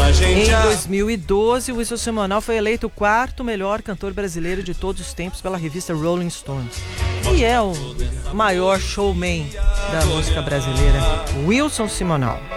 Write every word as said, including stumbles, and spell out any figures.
Em dois mil e doze, o Wilson Simonal foi eleito o quarto melhor cantor brasileiro de todos os tempos pela revista Rolling Stone. E é o maior showman da música brasileira, Wilson Simonal.